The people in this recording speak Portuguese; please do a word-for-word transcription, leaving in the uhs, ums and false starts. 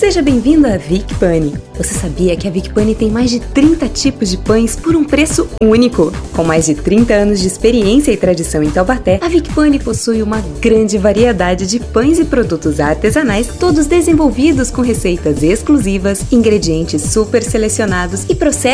Seja bem-vindo à Vic Pane. Você sabia que a Vic Pane tem mais de trinta tipos de pães por um preço único? Com mais de trinta anos de experiência e tradição em Taubaté, a Vic Pane possui uma grande variedade de pães e produtos artesanais, todos desenvolvidos com receitas exclusivas, ingredientes super selecionados e processos